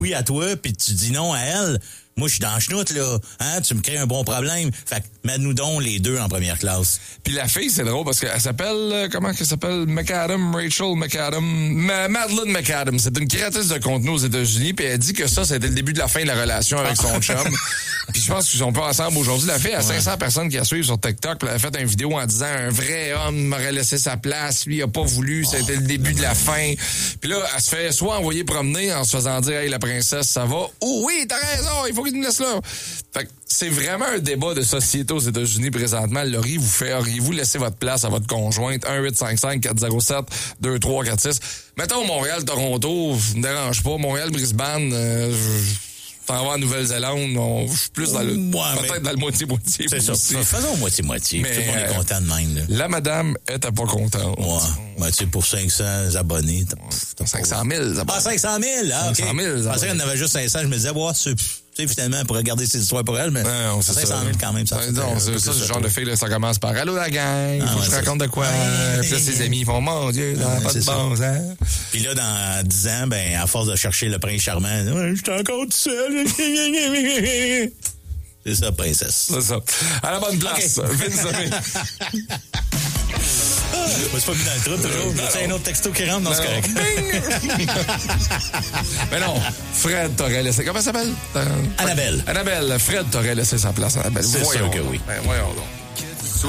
oui à toi, puis tu dis non à elle, moi, je suis dans la chenoute, là. Hein? Tu me crées un bon problème. Fait que mets-nous donc les deux en première classe. Puis la fille, c'est drôle parce qu'elle s'appelle, comment qu'elle s'appelle? McAdam, Rachel McAdam, Madeleine McAdam. C'est une créatrice de contenu aux États-Unis, puis elle dit que ça, c'était le début de la fin de la relation avec son chum. Puis je pense qu'ils sont pas ensemble aujourd'hui. La fille a 500 personnes qui la suivent sur TikTok, puis elle a fait une vidéo en disant un vrai homme m'aurait laissé sa place, lui il a pas voulu, c'était le début de la fin. Puis là, elle se fait soit envoyer promener en se faisant dire hey la princesse, ça va, ou oui, t'as raison, il faut qu'il nous laisse là. Fait que c'est vraiment un débat de société aux États-Unis présentement. Laurie, auriez-vous laissé votre place à votre conjointe? 1-855-407-2346. Mettons Montréal-Toronto, me dérange pas. Montréal-Brisbane, t'en vas en Nouvelle-Zélande, je suis plus dans le peut-être dans le moitié-moitié. C'est ça. Aussi. Faisons moitié-moitié. Tout le monde est content de même. Là. La madame était pas contente. Ouais. Ben, tu sais, pour 500 abonnés. T'as 500 000 abonnés. Ah, 500 000? Ah, OK. 500 000 je pensais qu'il y en avait juste 500. Je me disais, tu sais, finalement, pour regarder ces histoires pour elle, mais non, c'est 500 000 quand même. Ça non, c'est ça, ce genre de fille, là, ça commence par « Allô, la gang, faut que je raconte de quoi? » Puis là, ses amis font « Mon Dieu, ça n'a pas de bon sens. » Puis là, dans 10 ans, ben, à force de chercher le prince charmant, je suis encore tout seul. C'est ça, princesse. C'est ça. À la bonne place. Okay. Moi, c'est pas mis dans le trou, toujours. C'est un autre texto qui rentre dans ce correct. Mais non, Fred t'aurait laissé. Comment ça s'appelle? Annabelle. Fred t'aurait laissé sa place à Annabelle. C'est sûr que oui. Ben, voyons donc.